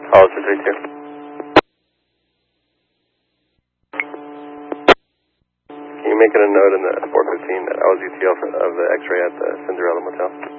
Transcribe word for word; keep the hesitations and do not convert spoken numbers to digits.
Hollister three two. Can you make it a note in the four fifteen that I was E T L for, of the X-ray at the Cinderella Motel?